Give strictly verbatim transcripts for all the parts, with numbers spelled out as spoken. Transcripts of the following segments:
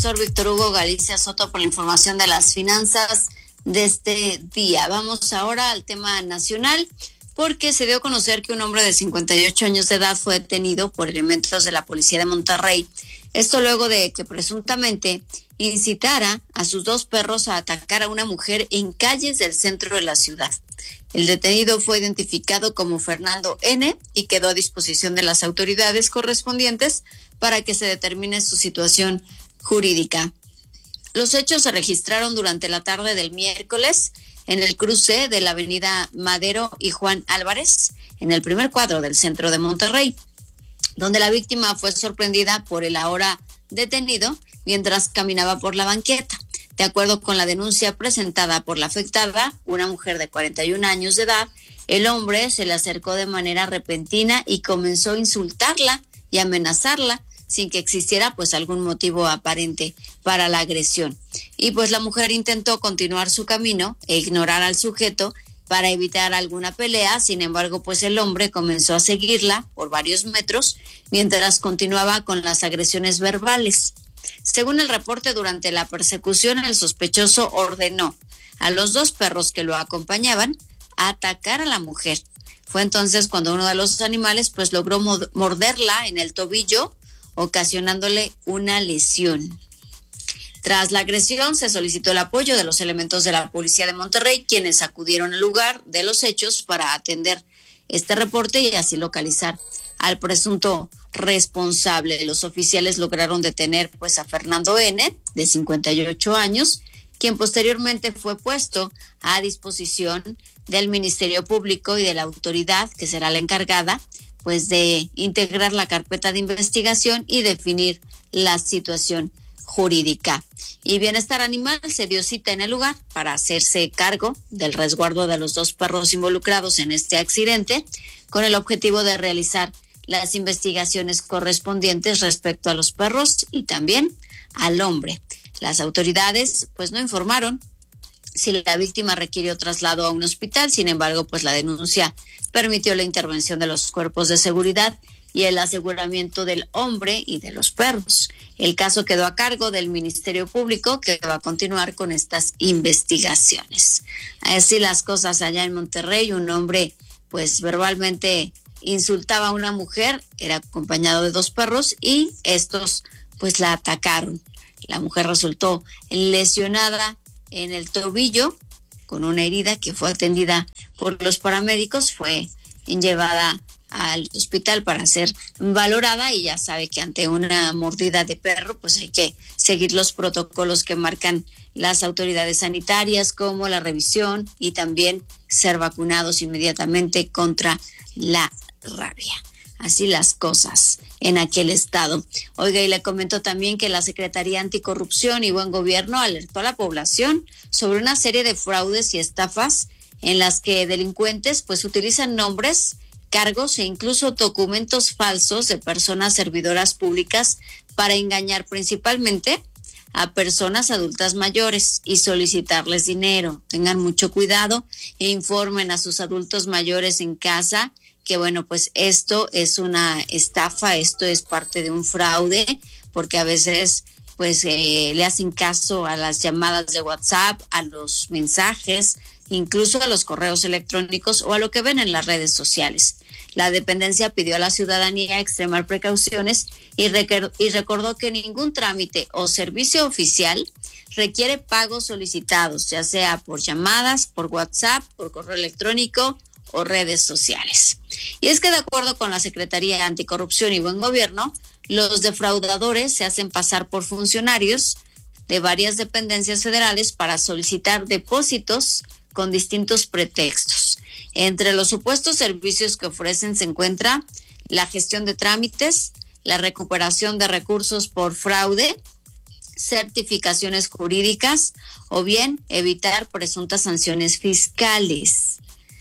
profesor Víctor Hugo Galicia Soto, por la información de las finanzas de este día. Vamos ahora al tema nacional, porque se dio a conocer que un hombre de cincuenta y ocho años de edad fue detenido por elementos de la policía de Monterrey. Esto luego de que presuntamente incitara a sus dos perros a atacar a una mujer en calles del centro de la ciudad. El detenido fue identificado como Fernando N. y quedó a disposición de las autoridades correspondientes para que se determine su situación jurídica. Los hechos se registraron durante la tarde del miércoles en el cruce de la avenida Madero y Juan Álvarez, en el primer cuadro del centro de Monterrey, donde la víctima fue sorprendida por el ahora detenido mientras caminaba por la banqueta. De acuerdo con la denuncia presentada por la afectada, una mujer de cuarenta y un años de edad, el hombre se le acercó de manera repentina y comenzó a insultarla y amenazarla sin que existiera pues algún motivo aparente para la agresión. Y pues la mujer intentó continuar su camino e ignorar al sujeto para evitar alguna pelea. Sin embargo, pues el hombre comenzó a seguirla por varios metros mientras continuaba con las agresiones verbales. Según el reporte, durante la persecución, el sospechoso ordenó a los dos perros que lo acompañaban atacar a la mujer. Fue entonces cuando uno de los animales pues logró morderla en el tobillo, ocasionándole una lesión. Tras la agresión, se solicitó el apoyo de los elementos de la policía de Monterrey, quienes acudieron al lugar de los hechos para atender este reporte y así localizar al presunto responsable. Los oficiales lograron detener pues a Fernando N., de cincuenta y ocho años, quien posteriormente fue puesto a disposición del Ministerio Público y de la autoridad, que será la encargada pues de integrar la carpeta de investigación y definir la situación jurídica. Y Bienestar Animal se dio cita en el lugar para hacerse cargo del resguardo de los dos perros involucrados en este accidente, con el objetivo de realizar las investigaciones correspondientes respecto a los perros y también al hombre. Las autoridades pues no informaron si la víctima requirió traslado a un hospital. Sin embargo, pues la denuncia permitió la intervención de los cuerpos de seguridad y el aseguramiento del hombre y de los perros. El caso quedó a cargo del Ministerio Público, que va a continuar con estas investigaciones. Así las cosas allá en Monterrey, un hombre pues verbalmente insultaba a una mujer, era acompañado de dos perros y estos pues la atacaron. La mujer resultó lesionada en el tobillo con una herida que fue atendida por los paramédicos, fue llevada al hospital para ser valorada y ya sabe que ante una mordida de perro pues hay que seguir los protocolos que marcan las autoridades sanitarias, como la revisión y también ser vacunados inmediatamente contra la rabia. Así las cosas en aquel estado. Oiga, y le comento también que la Secretaría Anticorrupción y Buen Gobierno alertó a la población sobre una serie de fraudes y estafas en las que delincuentes pues utilizan nombres, cargos e incluso documentos falsos de personas servidoras públicas para engañar principalmente a personas adultas mayores y solicitarles dinero. Tengan mucho cuidado e informen a sus adultos mayores en casa que bueno, pues esto es una estafa, esto es parte de un fraude, porque a veces pues eh, le hacen caso a las llamadas de WhatsApp, a los mensajes, incluso a los correos electrónicos o a lo que ven en las redes sociales. La dependencia pidió a la ciudadanía extremar precauciones y, requer- y recordó que ningún trámite o servicio oficial requiere pagos solicitados, ya sea por llamadas, por WhatsApp, por correo electrónico o redes sociales. Y es que de acuerdo con la Secretaría Anticorrupción y Buen Gobierno, los defraudadores se hacen pasar por funcionarios de varias dependencias federales para solicitar depósitos con distintos pretextos. Entre los supuestos servicios que ofrecen se encuentra la gestión de trámites, la recuperación de recursos por fraude, certificaciones jurídicas o bien evitar presuntas sanciones fiscales.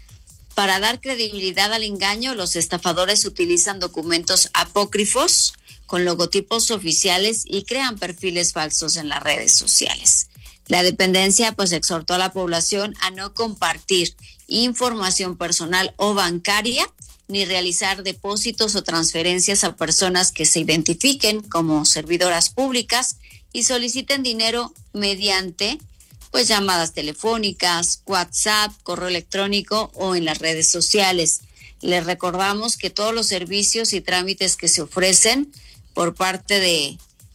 Para dar credibilidad al engaño, los estafadores utilizan documentos apócrifos con logotipos oficiales y crean perfiles falsos en las redes sociales. La dependencia pues exhortó a la población a no compartir información personal o bancaria ni realizar depósitos o transferencias a personas que se identifiquen como servidoras públicas y soliciten dinero mediante pues llamadas telefónicas, WhatsApp, correo electrónico o en las redes sociales. Les recordamos que todos los servicios y trámites que se ofrecen por parte de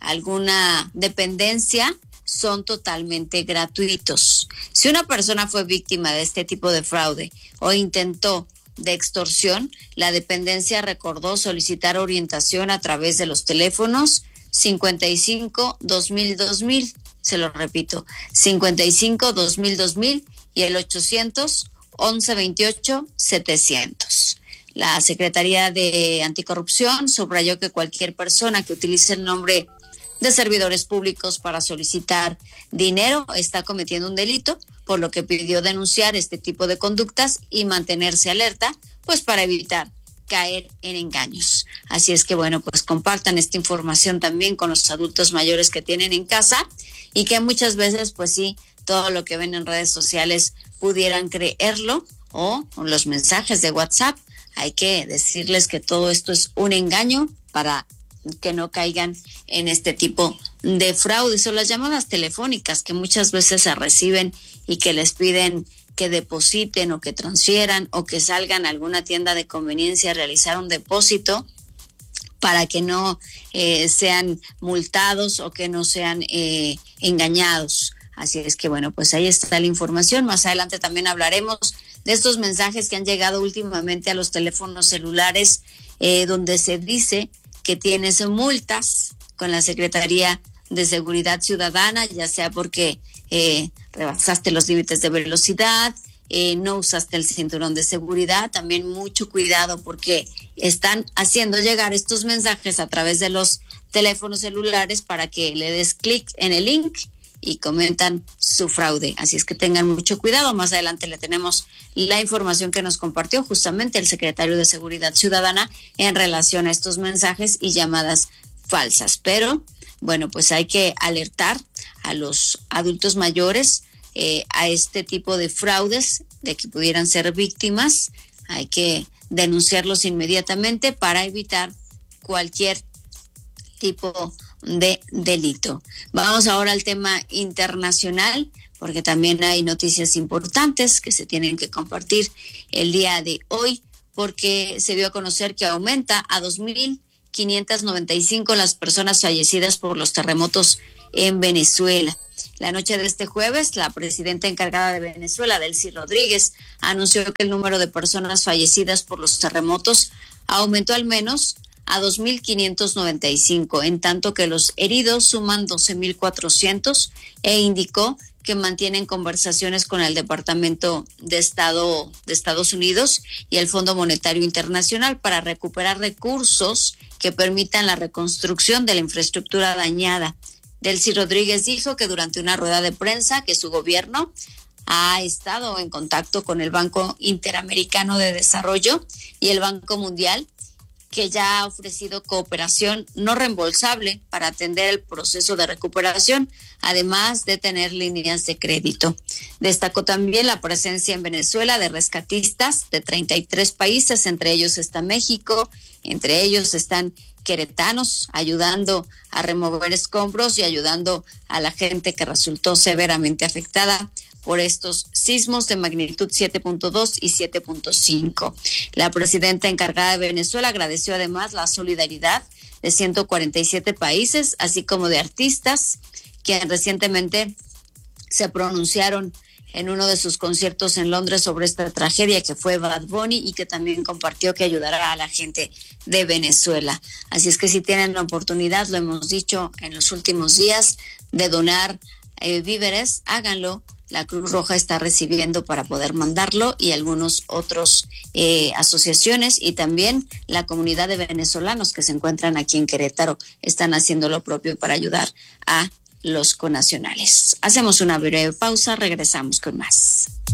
alguna dependencia son totalmente gratuitos. Si una persona fue víctima de este tipo de fraude o intentó de extorsión, la dependencia recordó solicitar orientación a través de los teléfonos cincuenta y cinco, dos mil, dos mil, se lo repito, cincuenta y cinco, dos mil, dos mil y el ochocientos, once, veintiocho, setecientos. La Secretaría de Anticorrupción subrayó que cualquier persona que utilice el nombre de servidores públicos para solicitar dinero está cometiendo un delito, por lo que pidió denunciar este tipo de conductas y mantenerse alerta, pues para evitar caer en engaños. Así es que bueno, pues compartan esta información también con los adultos mayores que tienen en casa y que muchas veces pues sí, todo lo que ven en redes sociales pudieran creerlo o los mensajes de WhatsApp. Hay que decirles que todo esto es un engaño para que no caigan en este tipo de fraudes, o las llamadas telefónicas que muchas veces se reciben y que les piden que depositen o que transfieran o que salgan a alguna tienda de conveniencia a realizar un depósito para que no eh, sean multados o que no sean eh, engañados. Así es que bueno, pues ahí está la información. Más adelante también hablaremos de estos mensajes que han llegado últimamente a los teléfonos celulares eh, donde se dice que tienes multas con la Secretaría de Seguridad Ciudadana, ya sea porque eh, rebasaste los límites de velocidad, eh, no usaste el cinturón de seguridad. También mucho cuidado porque están haciendo llegar estos mensajes a través de los teléfonos celulares para que le des clic en el link y comentan su fraude. Así es que tengan mucho cuidado. Más adelante le tenemos la información que nos compartió justamente el secretario de Seguridad Ciudadana en relación a estos mensajes y llamadas falsas. Pero bueno, pues hay que alertar a los adultos mayores eh, a este tipo de fraudes, de que pudieran ser víctimas. Hay que denunciarlos inmediatamente para evitar cualquier tipo de delito. Vamos ahora al tema internacional, porque también hay noticias importantes que se tienen que compartir el día de hoy, porque se dio a conocer que aumenta a dos mil quinientas noventa y cinco las personas fallecidas por los terremotos en Venezuela. La noche de este jueves, la presidenta encargada de Venezuela, Delcy Rodríguez, anunció que el número de personas fallecidas por los terremotos aumentó al menos a dos mil quinientos noventa y cinco, en tanto que los heridos suman doce mil cuatrocientos, e indicó que mantienen conversaciones con el Departamento de Estado de Estados Unidos y el Fondo Monetario Internacional para recuperar recursos que permitan la reconstrucción de la infraestructura dañada. Delcy Rodríguez dijo que durante una rueda de prensa que su gobierno ha estado en contacto con el Banco Interamericano de Desarrollo y el Banco Mundial, que ya ha ofrecido cooperación no reembolsable para atender el proceso de recuperación, además de tener líneas de crédito. Destacó también la presencia en Venezuela de rescatistas de treinta y tres países, entre ellos está México, entre ellos están queretanos ayudando a remover escombros y ayudando a la gente que resultó severamente afectada por estos sismos de magnitud siete punto dos y siete punto cinco. La presidenta encargada de Venezuela agradeció además la solidaridad de ciento cuarenta y siete países, así como de artistas que recientemente se pronunciaron en uno de sus conciertos en Londres sobre esta tragedia, que fue Bad Bunny, y que también compartió que ayudará a la gente de Venezuela. Así es que si tienen la oportunidad, lo hemos dicho en los últimos días, de donar eh, víveres, háganlo. La Cruz Roja está recibiendo para poder mandarlo, y algunos otros eh, asociaciones y también la comunidad de venezolanos que se encuentran aquí en Querétaro están haciendo lo propio para ayudar a los connacionales. Hacemos una breve pausa, regresamos con más.